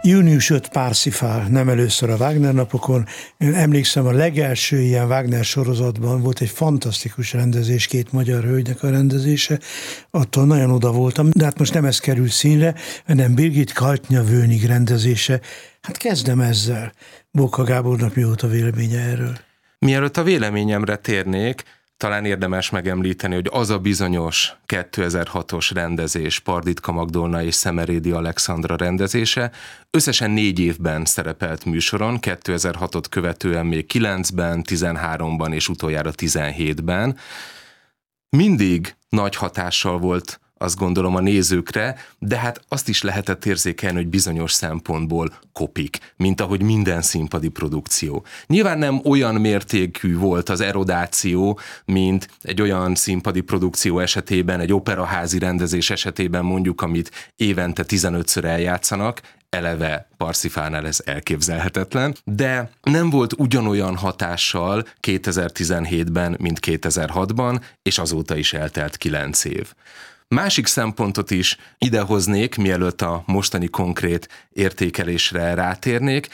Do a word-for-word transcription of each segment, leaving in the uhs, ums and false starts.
június ötödike Parsifal, nem először a Wagner napokon. Én emlékszem, a legelső ilyen Wagner sorozatban volt egy fantasztikus rendezés, két magyar hölgynek a rendezése, attól nagyon oda voltam, de hát most nem ez kerül színre, hanem Birgit Kaltnya-Wönig rendezése. Hát kezdem ezzel. Bóka Gábornak mi volt a véleménye erről? Mielőtt a véleményemre térnék, talán érdemes megemlíteni, hogy az a bizonyos kétezer-hatos rendezés, Parditka Magdolna és Szemerédi Alexandra rendezése összesen négy évben szerepelt műsoron, kétezer-hatot követően még kilencben, tizenháromban és utoljára tizenhétben. Mindig nagy hatással volt, azt gondolom, a nézőkre, de hát azt is lehetett érzékelni, hogy bizonyos szempontból kopik, mint ahogy minden színpadi produkció. Nyilván nem olyan mértékű volt az erodáció, mint egy olyan színpadi produkció esetében, egy operaházi rendezés esetében mondjuk, amit évente tizenötször eljátszanak, eleve Parsifalnál ez elképzelhetetlen, de nem volt ugyanolyan hatással kétezer-tizenhétben, mint kétezer-hatban, és azóta is eltelt kilenc év. Másik szempontot is idehoznék, mielőtt a mostani konkrét értékelésre rátérnék.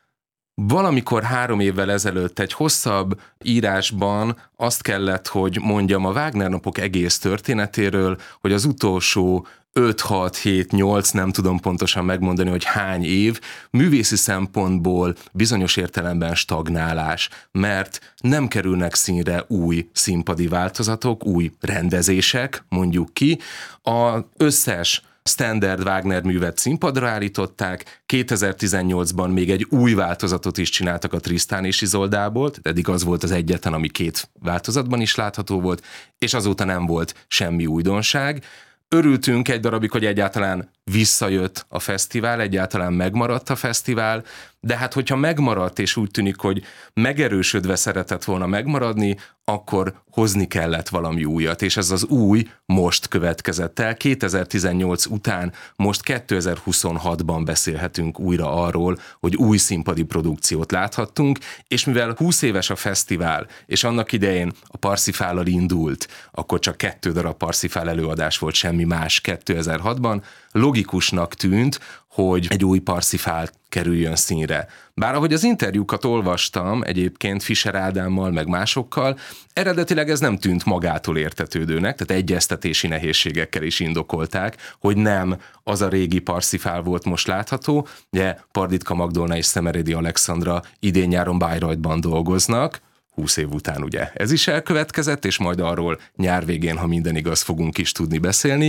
Valamikor három évvel ezelőtt egy hosszabb írásban azt kellett, hogy mondjam a Wagner napok egész történetéről, hogy az utolsó öt, hat, hét, nyolc, nem tudom pontosan megmondani, hogy hány év, művészi szempontból bizonyos értelemben stagnálás, mert nem kerülnek színre új színpadi változatok, új rendezések, mondjuk ki. Az összes standard Wagner művet színpadra állították, kétezer-tizennyolcban még egy új változatot is csináltak a Tristan és Isoldából, eddig az volt az egyetlen, ami két változatban is látható volt, és azóta nem volt semmi újdonság. Örültünk egy darabig, hogy egyáltalán visszajött a fesztivál, egyáltalán megmaradt a fesztivál, de hát hogyha megmaradt, és úgy tűnik, hogy megerősödve szeretett volna megmaradni, akkor hozni kellett valami újat, és ez az új most következett el. kétezer-tizennyolc után most kétezer-huszonhatban beszélhetünk újra arról, hogy új színpadi produkciót láthattunk, és mivel húsz éves a fesztivál, és annak idején a Parsifállal indult, akkor csak kettő darab Parsifal előadás volt, semmi más kétezer-hatban, logikusnak tűnt, hogy egy új Parsifal kerüljön színre. Bár ahogy az interjúkat olvastam egyébként Fischer Ádámmal, meg másokkal, eredetileg ez nem tűnt magától értetődőnek, tehát egyeztetési nehézségekkel is indokolták, hogy nem az a régi Parsifal volt most látható, ugye Parditka Magdolna és Szemerédi Alexandra idén-nyáron Bayreuthban dolgoznak, húsz év után ugye ez is elkövetkezett, és majd arról nyár végén, ha minden igaz, fogunk is tudni beszélni,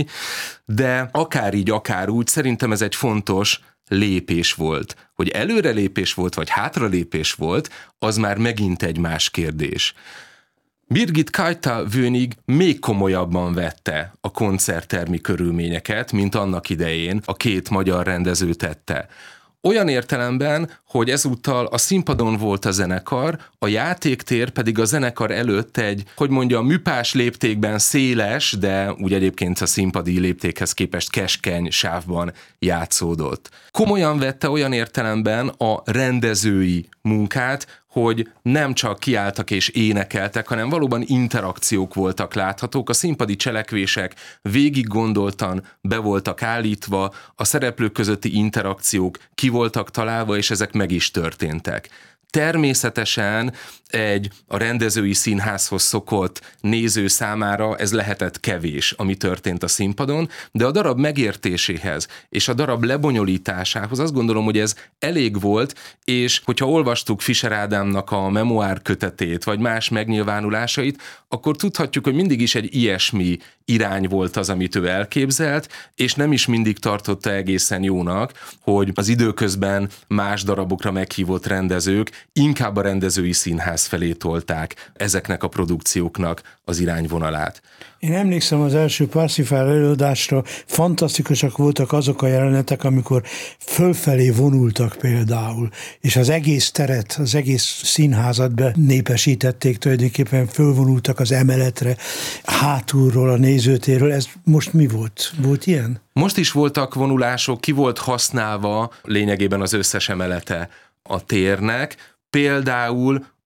de akár így, akár úgy, szerintem ez egy fontos lépés volt. Hogy előrelépés volt, vagy hátralépés volt, az már megint egy más kérdés. Birgit Kaltnya-Wönig még komolyabban vette a koncerttermi körülményeket, mint annak idején a két magyar rendező tette. Olyan értelemben, hogy ezúttal a színpadon volt a zenekar, a játéktér pedig a zenekar előtt egy, hogy mondjam, műpás léptékben széles, de úgy egyébként a színpadi léptékhez képest keskeny sávban játszódott. Komolyan vette olyan értelemben a rendezői munkát, hogy nem csak kiálltak és énekeltek, hanem valóban interakciók voltak láthatók, a színpadi cselekvések végig gondoltan be voltak állítva, a szereplők közötti interakciók ki voltak találva, és ezek meg is történtek. Természetesen egy a rendezői színházhoz szokott néző számára ez lehetett kevés, ami történt a színpadon, de a darab megértéséhez és a darab lebonyolításához azt gondolom, hogy ez elég volt, és hogyha olvastuk Fischer Ádámnak a memoár kötetét, vagy más megnyilvánulásait, akkor tudhatjuk, hogy mindig is egy ilyesmi irány volt az, amit ő elképzelt, és nem is mindig tartotta egészen jónak, hogy az időközben más darabokra meghívott rendezők inkább a rendezői színház felé tolták ezeknek a produkcióknak az irányvonalát. Én emlékszem az első Parsifal előadásra, fantasztikusak voltak azok a jelenetek, amikor fölfelé vonultak például, és az egész teret, az egész színházat benépesítették, tulajdonképpen fölvonultak az emeletre, hátulról, a nézőtérről. Ez most mi volt? Volt ilyen? Most is voltak vonulások, ki volt használva lényegében az összes emelete a térnek, például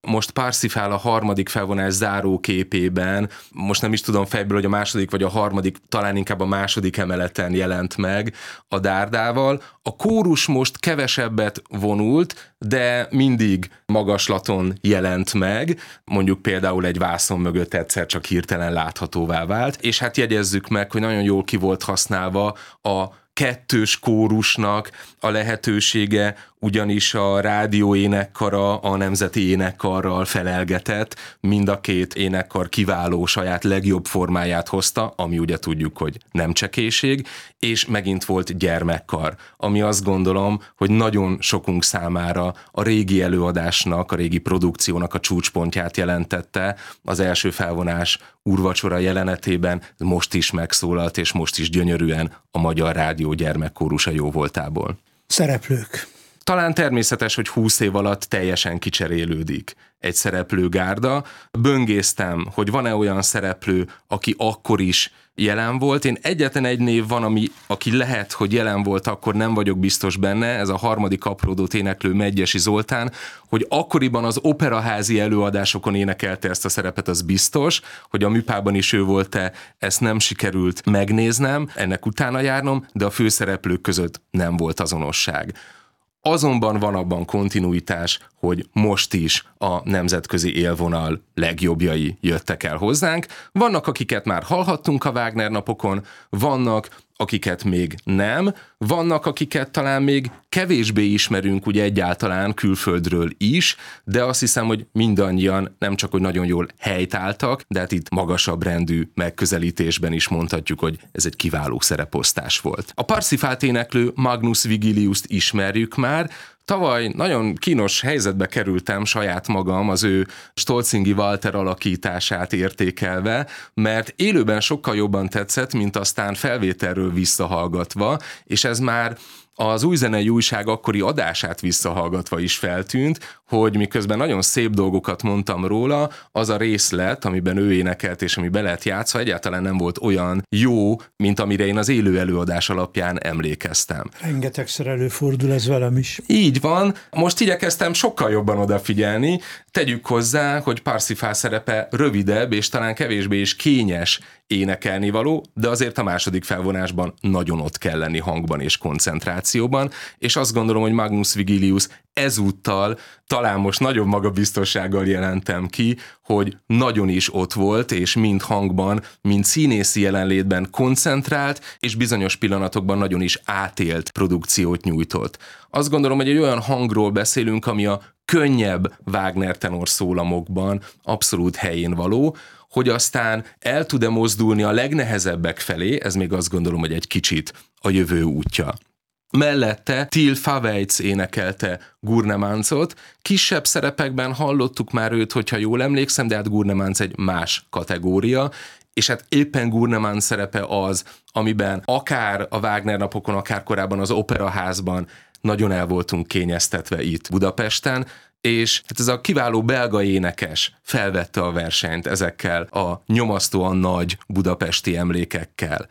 most Parsifal a harmadik felvonás záró képében, most nem is tudom fejből, hogy a második vagy a harmadik, talán inkább a második emeleten jelent meg a dárdával. A kórus most kevesebbet vonult, de mindig magaslaton jelent meg, mondjuk például egy vászon mögött egyszer csak hirtelen láthatóvá vált, és hát jegyezzük meg, hogy nagyon jól ki volt használva a kettős kórusnak a lehetősége, ugyanis a rádió énekkara a nemzeti énekkarral felelgetett, mind a két énekkar kiváló saját legjobb formáját hozta, ami ugye tudjuk, hogy nem csekéség, és megint volt gyermekkar, ami azt gondolom, hogy nagyon sokunk számára a régi előadásnak, a régi produkciónak a csúcspontját jelentette az első felvonás úrvacsora jelenetében, most is megszólalt, és most is gyönyörűen a Magyar Rádió gyermekkórusa jóvoltából. Szereplők. Talán természetes, hogy húsz év alatt teljesen kicserélődik egy szereplőgárda. Böngésztem, hogy van-e olyan szereplő, aki akkor is jelen volt. Én egyetlen egy név van, ami, aki lehet, hogy jelen volt, akkor nem vagyok biztos benne, ez a harmadik apródót éneklő Medgyessy Zoltán, hogy akkoriban az operaházi előadásokon énekelte ezt a szerepet, az biztos, hogy a műpában is ő volt-e, ezt nem sikerült megnéznem, ennek utána járnom, de a főszereplők között nem volt azonosság. Azonban van abban kontinuitás, hogy most is a nemzetközi élvonal legjobbjai jöttek el hozzánk. Vannak, akiket már hallhattunk a Wagner napokon, vannak, akiket még nem, vannak, akiket talán még kevésbé ismerünk ugye egyáltalán külföldről is, de azt hiszem, hogy mindannyian nem csak, hogy nagyon jól helytálltak, de hát itt magasabb rendű megközelítésben is mondhatjuk, hogy ez egy kiváló szereposztás volt. A Parsifalt éneklő Magnus Vigiliust ismerjük már. Tavaly nagyon kínos helyzetbe kerültem saját magam az ő Stolzingi Walter alakítását értékelve, mert élőben sokkal jobban tetszett, mint aztán felvételről visszahallgatva, és ez már az Újzenei Újság akkori adását visszahallgatva is feltűnt, hogy miközben nagyon szép dolgokat mondtam róla, az a részlet, amiben ő énekelt és ami be lett játszva, egyáltalán nem volt olyan jó, mint amire én az élő előadás alapján emlékeztem. Rengetegszer előfordul ez velem is. Így van, most igyekeztem sokkal jobban odafigyelni, tegyük hozzá, hogy Parsifal szerepe rövidebb és talán kevésbé is kényes énekelni való, de azért a második felvonásban nagyon ott kell lenni hangban és koncentrációban, és azt gondolom, hogy Magnus Vigilius ezúttal talán most nagyobb magabiztossággal jelentem ki, hogy nagyon is ott volt, és mind hangban, mind színészi jelenlétben koncentrált, és bizonyos pillanatokban nagyon is átélt produkciót nyújtott. Azt gondolom, hogy egy olyan hangról beszélünk, ami a könnyebb Wagner tenor szólamokban abszolút helyén való, hogy aztán el tud-e mozdulni a legnehezebbek felé, ez még azt gondolom, hogy egy kicsit a jövő útja. Mellette Till Favejc énekelte Gurnemanzot, kisebb szerepekben hallottuk már őt, hogyha jól emlékszem, de hát Gurnemanz egy más kategória, és hát éppen Gurnemanz szerepe az, amiben akár a Wagner napokon, akár korábban az Operaházban nagyon el voltunk kényeztetve itt Budapesten, és hát ez a kiváló belga énekes felvette a versenyt ezekkel a nyomasztóan nagy budapesti emlékekkel.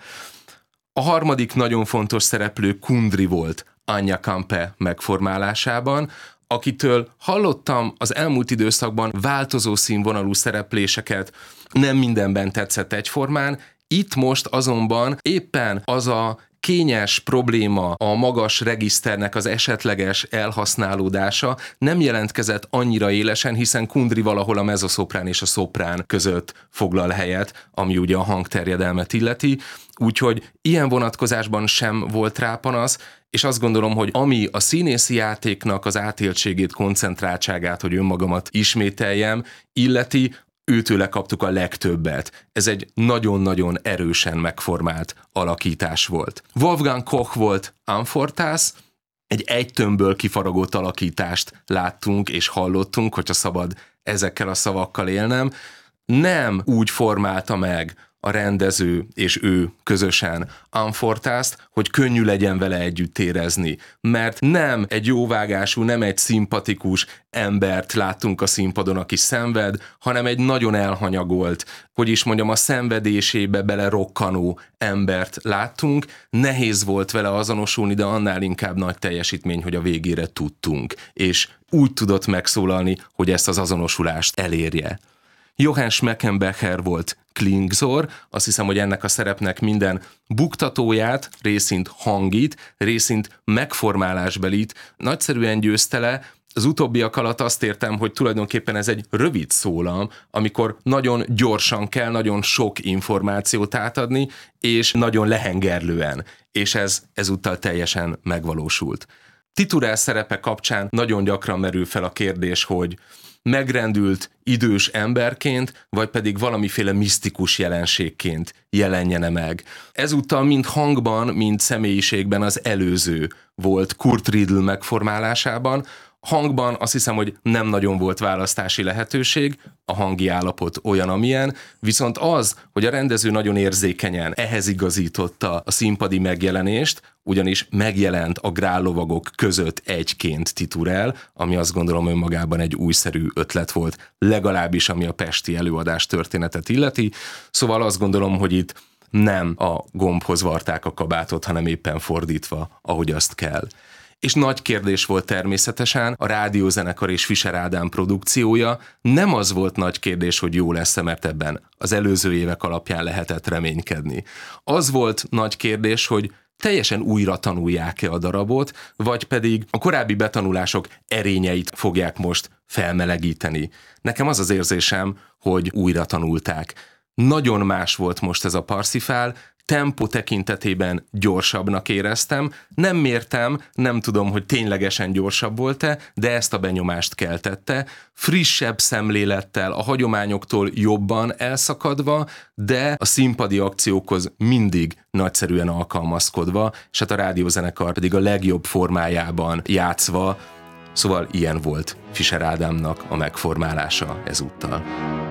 A harmadik nagyon fontos szereplő Kundry volt Anya Kampe megformálásában, akitől hallottam az elmúlt időszakban változó színvonalú szerepléseket, nem mindenben tetszett egyformán, itt most azonban éppen az a kényes probléma, a magas regiszternek az esetleges elhasználódása nem jelentkezett annyira élesen, hiszen Kundry valahol a mezoszoprán és a szoprán között foglal helyet, ami ugye a hangterjedelmet illeti, úgyhogy ilyen vonatkozásban sem volt rá panasz, és azt gondolom, hogy ami a színészi játéknak az átéltségét, koncentráltságát, hogy önmagamat ismételjem, illeti, őtőle kaptuk a legtöbbet. Ez egy nagyon-nagyon erősen megformált alakítás volt. Wolfgang Koch volt Amfortas, egy egy tömbből kifaragott alakítást láttunk és hallottunk, hogyha szabad ezekkel a szavakkal élnem. Nem úgy formálta meg a rendező és ő közösen Unfortast, hogy könnyű legyen vele együtt érezni, mert nem egy jóvágású, nem egy szimpatikus embert láttunk a színpadon, aki szenved, hanem egy nagyon elhanyagolt, hogy is mondjam, a szenvedésébe belerokkanó embert láttunk. Nehéz volt vele azonosulni, de annál inkább nagy teljesítmény, hogy a végére tudtunk, és úgy tudott megszólalni, hogy ezt az azonosulást elérje. Johann Schmeckenbecher volt Klingsor, azt hiszem, hogy ennek a szerepnek minden buktatóját, részint hangit, részint megformálásbelit nagyszerűen győzte le. Az utóbbiak alatt azt értem, hogy tulajdonképpen ez egy rövid szólam, amikor nagyon gyorsan kell nagyon sok információt átadni, és nagyon lehengerlően, és ez ezúttal teljesen megvalósult. Titulár szerepe kapcsán nagyon gyakran merül fel a kérdés, hogy megrendült idős emberként, vagy pedig valamiféle misztikus jelenségként jelenjene meg. Ezúttal mind hangban, mind személyiségben az előző volt Kurt Riedl megformálásában. Hangban azt hiszem, hogy nem nagyon volt választási lehetőség, a hangi állapot olyan, amilyen, viszont az, hogy a rendező nagyon érzékenyen ehhez igazította a színpadi megjelenést, ugyanis megjelent a grállovagok között egyként Titurel, ami azt gondolom önmagában egy újszerű ötlet volt, legalábbis ami a pesti előadás történetet illeti, szóval azt gondolom, hogy itt nem a gombhoz varták a kabátot, hanem éppen fordítva, ahogy azt kell. És nagy kérdés volt természetesen a rádiózenekar és Fischer Ádám produkciója. Nem az volt nagy kérdés, hogy jó lesz-e, mert ebben az előző évek alapján lehetett reménykedni. Az volt nagy kérdés, hogy teljesen újra tanulják-e a darabot, vagy pedig a korábbi betanulások erényeit fogják most felmelegíteni. Nekem az az érzésem, hogy újra tanulták. Nagyon más volt most ez a Parsifal, tempó tekintetében gyorsabbnak éreztem, nem mértem, nem tudom, hogy ténylegesen gyorsabb volt-e, de ezt a benyomást keltette, frissebb szemlélettel, a hagyományoktól jobban elszakadva, de a színpadi akciókhoz mindig nagyszerűen alkalmazkodva, és hát a rádiózenekar pedig a legjobb formájában játszva, szóval ilyen volt Fischer Ádámnak a megformálása ezúttal.